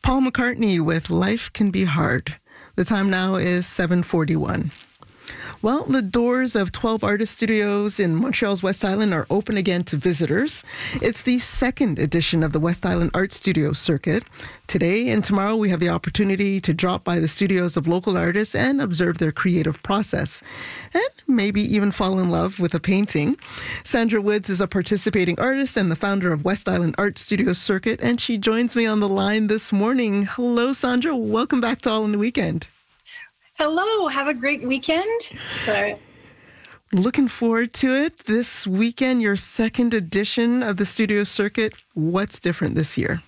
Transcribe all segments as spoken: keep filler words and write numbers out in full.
Paul McCartney with Life Can Be Hard. The time now is seven forty-one. Well, the doors of twelve Artist Studios in Montreal's West Island are open again to visitors. It's the second edition of the West Island Art Studio Circuit. Today and tomorrow, we have the opportunity to drop by the studios of local artists and observe their creative process, and maybe even fall in love with a painting. Sandra Woods is a participating artist and the founder of West Island Art Studio Circuit, and she joins me on the line this morning. Hello, Sandra. Welcome back to All in the Weekend. Hello, have a great weekend. So, looking forward to it. This weekend, your second edition of the studio circuit. What's different this year?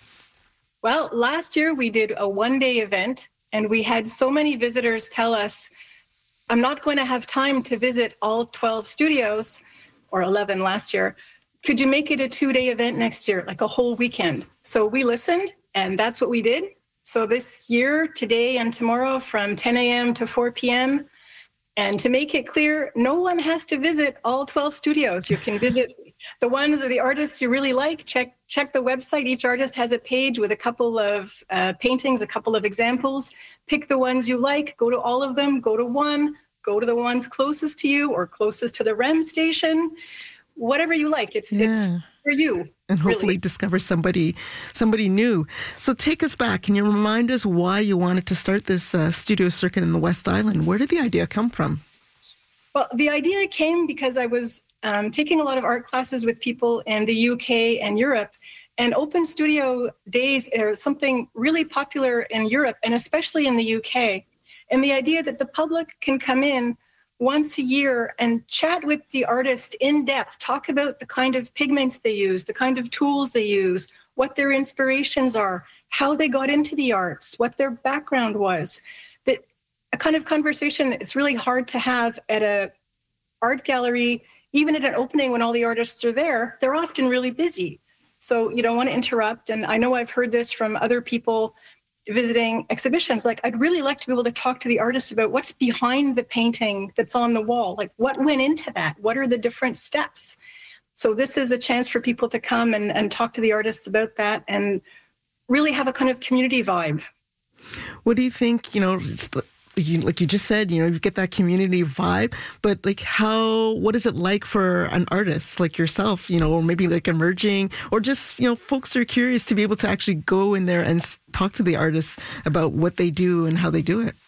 Well, last year we did a one-day event, and we had so many visitors tell us, I'm not going to have time to visit all twelve studios, or eleven last year. Could you make it a two-day event next year, like a whole weekend? So we listened, and that's what we did. So this year, today and tomorrow, from ten a.m. to four p.m. And to make it clear, no one has to visit all twelve studios. You can visit the ones of the artists you really like. Check check the website. Each artist has a page with a couple of uh, paintings, a couple of examples. Pick the ones you like. Go to all of them. Go to one. Go to the ones closest to you or closest to the R E M station. Whatever you like. It's yeah. it's for you. And hopefully really. discover somebody somebody new. So take us back. Can you remind us why you wanted to start this uh, studio circuit in the West Island? Where did the idea come from? Well, the idea came because I was um, taking a lot of art classes with people in the U K and Europe, and open studio days are something really popular in Europe and especially in the U K. And the idea that the public can come in once a year and chat with the artist in depth, talk about the kind of pigments they use, the kind of tools they use, what their inspirations are, how they got into the arts, what their background was. That a kind of conversation it's really hard to have at a art gallery, even at an opening when all the artists are there. They're often really busy. So you don't want to interrupt. And I know I've heard this from other people visiting exhibitions. Like, I'd really like to be able to talk to the artist about what's behind the painting that's on the wall. Like, what went into that? What are the different steps? So this is a chance for people to come and, and talk to the artists about that and really have a kind of community vibe. What do you think, you know, you, like you just said, you know, you get that community vibe, but like how, what is it like for an artist like yourself, you know, or maybe like emerging, or just, you know, folks are curious to be able to actually go in there and talk to the artists about what they do and how they do it?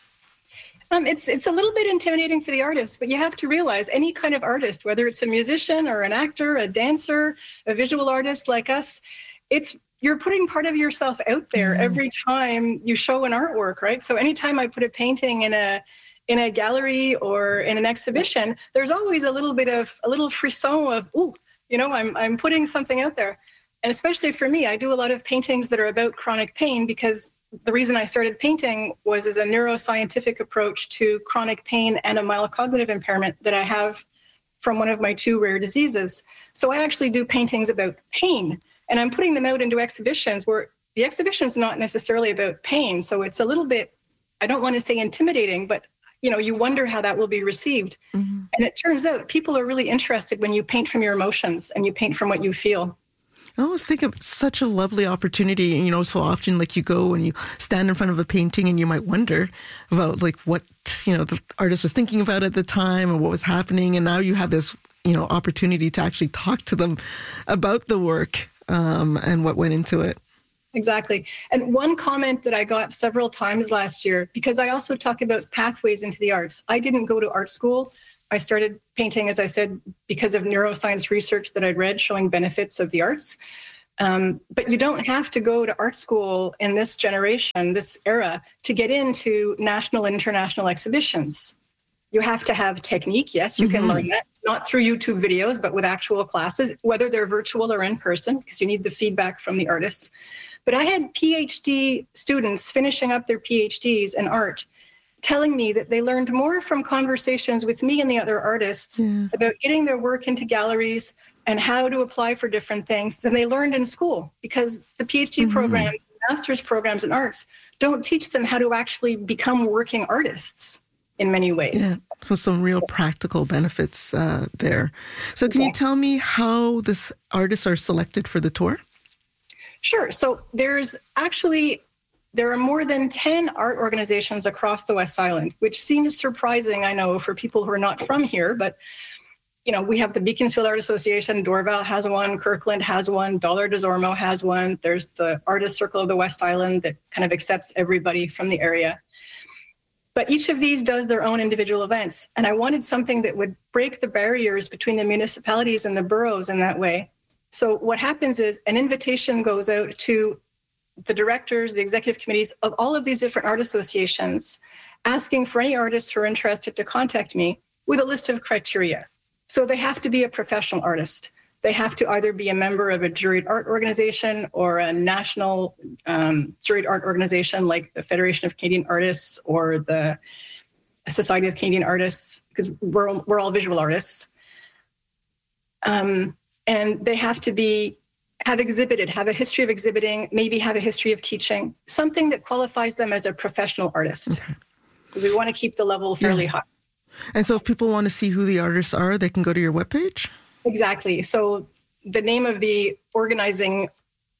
Um, it's it's a little bit intimidating for the artist, but you have to realize any kind of artist, whether it's a musician or an actor, a dancer, a visual artist like us, it's you're putting part of yourself out there mm. every time you show an artwork, right? So anytime I put a painting in a in a gallery or in an exhibition, there's always a little bit of a little frisson of, ooh, you know, I'm I'm putting something out there. And especially for me, I do a lot of paintings that are about chronic pain because the reason I started painting was as a neuroscientific approach to chronic pain and a mild cognitive impairment that I have from one of my two rare diseases. So I actually do paintings about pain. And I'm putting them out into exhibitions where the exhibition's not necessarily about pain. So it's a little bit, I don't want to say intimidating, but you know, you wonder how that will be received. Mm-hmm. And it turns out people are really interested when you paint from your emotions and you paint from what you feel. I always think of such a lovely opportunity. You know, so often like you go and you stand in front of a painting and you might wonder about like what, you know, the artist was thinking about at the time or what was happening. And now you have this, you know, opportunity to actually talk to them about the work. Um, and what went into it. Exactly. And one comment that I got several times last year, because I also talk about pathways into the arts. I didn't go to art school. I started painting, as I said, because of neuroscience research that I'd read showing benefits of the arts. Um, but you don't have to go to art school in this generation, this era, to get into national and international exhibitions. You have to have technique. Yes, you mm-hmm. can learn that, not through YouTube videos, but with actual classes, whether they're virtual or in person, because you need the feedback from the artists. But I had PhD students finishing up their PhDs in art telling me that they learned more from conversations with me and the other artists yeah. about getting their work into galleries and how to apply for different things than they learned in school, because the PhD mm-hmm. programs, the master's programs in arts don't teach them how to actually become working artists in many ways. Yeah. So some real practical benefits uh, there. So can okay. you tell me how this artists are selected for the tour? Sure. So there's actually there are more than ten art organizations across the West Island, which seems surprising, I know, for people who are not from here. But, you know, we have the Beaconsfield Art Association, Dorval has one, Kirkland has one, Dollar des Ormeaux has one. There's the Artist Circle of the West Island that kind of accepts everybody from the area. But each of these does their own individual events. And I wanted something that would break the barriers between the municipalities and the boroughs in that way. So what happens is an invitation goes out to the directors, the executive committees of all of these different art associations, asking for any artists who are interested to contact me with a list of criteria. So they have to be a professional artist. They have to either be a member of a juried art organization or a national um, juried art organization like the Federation of Canadian Artists or the Society of Canadian Artists, because we're, we're all visual artists. Um, and they have to be have exhibited, have a history of exhibiting, maybe have a history of teaching, something that qualifies them as a professional artist. Okay. Because we want to keep the level fairly yeah. high. And so if people want to see who the artists are, they can go to your webpage? Exactly. So the name of the organizing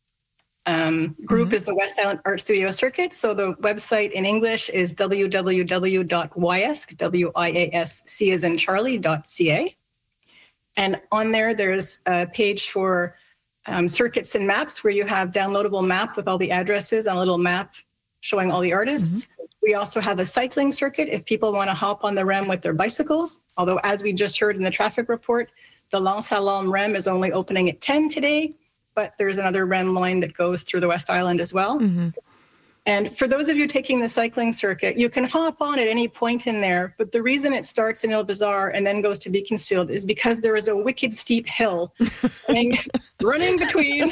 um, group mm-hmm. is the West Island Art Studio Circuit. So the website in English is w w w dot w i a s c, W I A S C as in Charlie, dot C A. And on there, there's a page for um, circuits and maps where you have downloadable map with all the addresses on a little map showing all the artists. Mm-hmm. We also have a cycling circuit if people want to hop on the R E M with their bicycles. Although, as we just heard in the traffic report, the Lens à Lame R E M is only opening at ten today, but there's another R E M line that goes through the West Island as well. Mm-hmm. And for those of you taking the cycling circuit, you can hop on at any point in there, but the reason it starts in Ile Bizarre and then goes to Beaconsfield is because there is a wicked steep hill running, running between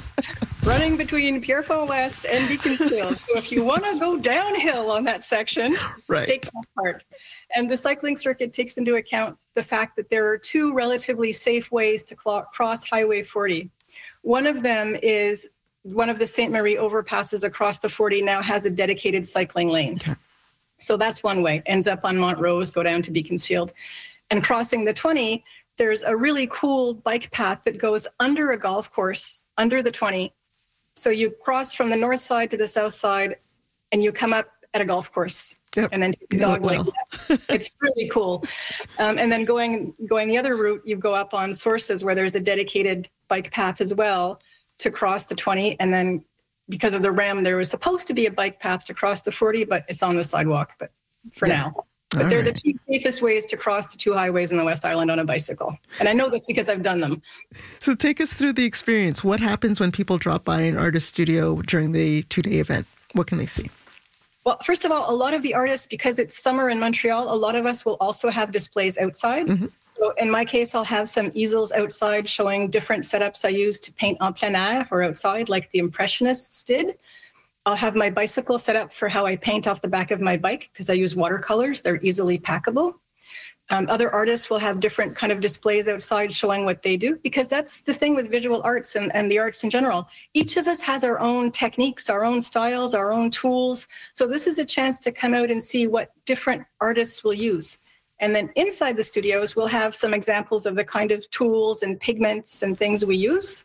running between Pierrefonds West and Beaconsfield. So if you want to go downhill on that section, right. take that part. And the cycling circuit takes into account the fact that there are two relatively safe ways to cl- cross Highway forty. One of them is one of the Sainte Marie overpasses across the forty now has a dedicated cycling lane. Okay. So that's one way. Ends up on Montrose, go down to Beaconsfield. And crossing the twenty, there's a really cool bike path that goes under a golf course, under the twenty. So you cross from the north side to the south side, and you come up at a golf course. Yep. And then take the dog leg. Well. It's really cool. Um, and then going going the other route, you go up on Sources where there's a dedicated bike path as well to cross the twenty. And then because of the R E M, there was supposed to be a bike path to cross the forty, but it's on the sidewalk, but for yeah. now. But All they're right. the two safest ways to cross the two highways in the West Island on a bicycle. And I know this because I've done them. So take us through the experience. What happens when people drop by an artist studio during the two-day event? What can they see? Well, first of all, a lot of the artists, because it's summer in Montreal, a lot of us will also have displays outside. Mm-hmm. So in my case, I'll have some easels outside showing different setups I use to paint en plein air or outside like the Impressionists did. I'll have my bicycle set up for how I paint off the back of my bike because I use watercolors. They're easily packable. Um, other artists will have different kind of displays outside showing what they do because that's the thing with visual arts and, and the arts in general. Each of us has our own techniques, our own styles, our own tools. So this is a chance to come out and see what different artists will use. And then inside the studios, we'll have some examples of the kind of tools and pigments and things we use.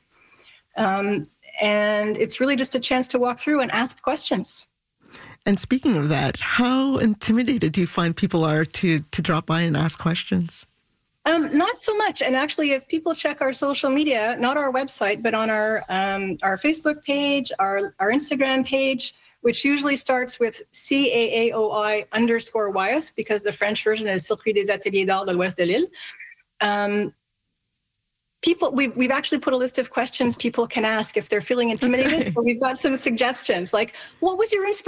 Um, and it's really just a chance to walk through and ask questions. And speaking of that, how intimidated do you find people are to to drop by and ask questions? Um, not so much. And actually, if people check our social media, not our website, but on our um, our Facebook page, our, our Instagram page, which usually starts with C A A O I underscore Y S, because the French version is Circuit des Ateliers d'Art de l'Ouest de l'Île. Um, people, we've, we've actually put a list of questions people can ask if they're feeling intimidated. Okay. So we've got some suggestions like, what was your inspiration?